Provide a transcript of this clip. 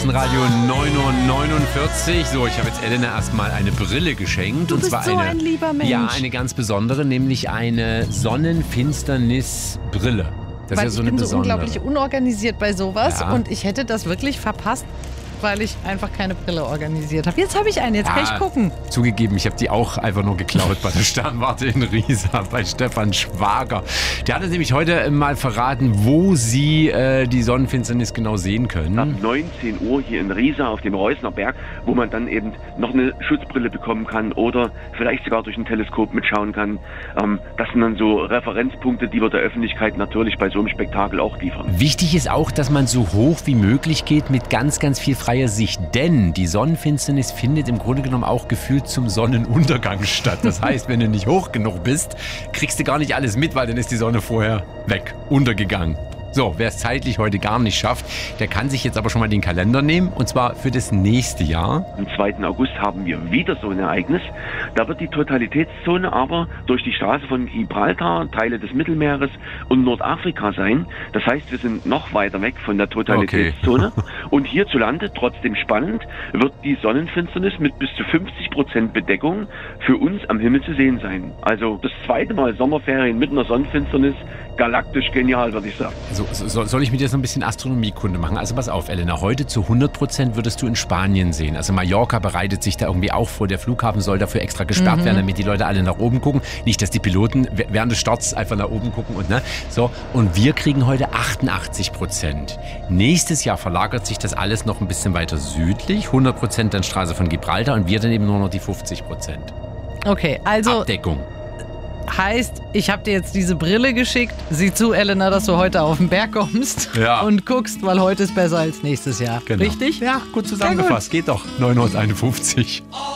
Radio 9:49 Uhr. So, ich habe jetzt Elena erstmal eine Brille geschenkt. Du bist zwar so ein lieber Mensch. Ja, eine ganz besondere, nämlich eine Sonnenfinsternisbrille. Das Weil ist ja so ich eine bin so besondere. unglaublich unorganisiert bei sowas Ja. und ich hätte das wirklich verpasst, weil ich einfach keine Brille organisiert habe. Jetzt habe ich eine, jetzt kann ich gucken. Zugegeben, ich habe die auch einfach nur geklaut bei der Sternwarte in Riesa, bei Stefan Schwager. Der hat uns nämlich heute mal verraten, wo Sie die Sonnenfinsternis genau sehen können. Ab 19 Uhr hier in Riesa auf dem Reusner Berg, wo man dann eben noch eine Schutzbrille bekommen kann oder vielleicht sogar durch ein Teleskop mitschauen kann. Das sind dann so Referenzpunkte, die wir der Öffentlichkeit natürlich bei so einem Spektakel auch liefern. Wichtig ist auch, dass man so hoch wie möglich geht mit ganz, ganz viel freier Sicht. Denn die Sonnenfinsternis findet im Grunde genommen auch gefühlt zum Sonnenuntergang statt. Das heißt, wenn du nicht hoch genug bist, kriegst du gar nicht alles mit, weil dann ist die Sonne vorher weg, untergegangen. So, wer es zeitlich heute gar nicht schafft, der kann sich jetzt aber schon mal den Kalender nehmen, und zwar für das nächste Jahr. Am 2. August haben wir wieder so ein Ereignis. Da wird die Totalitätszone aber durch die Straße von Gibraltar, Teile des Mittelmeeres und Nordafrika sein. Das heißt, wir sind noch weiter weg von der Totalitätszone. Und hierzulande, trotzdem spannend, wird die Sonnenfinsternis mit bis zu 50% Bedeckung für uns am Himmel zu sehen sein. Also das zweite Mal Sommerferien mit einer Sonnenfinsternis. Galaktisch genial, würde ich sagen. Soll ich mit dir so ein bisschen Astronomiekunde machen? Also pass auf, Elena, heute zu 100% würdest du in Spanien sehen. Also Mallorca bereitet sich da irgendwie auch vor. Der Flughafen soll dafür extra gesperrt werden, damit die Leute alle nach oben gucken. Nicht, dass die Piloten während des Starts einfach nach oben gucken. Und wir kriegen heute 88%. Nächstes Jahr verlagert sich das alles noch ein bisschen weiter südlich. 100% dann Straße von Gibraltar und wir dann eben nur noch die 50%. Okay, also Abdeckung. heißt, ich habe dir jetzt diese Brille geschickt. Sieh zu, Elena, dass du heute auf den Berg kommst und guckst, weil heute ist besser als nächstes Jahr. Genau. Richtig? Ja, gut zusammengefasst. Geht doch. 9:51 Uhr.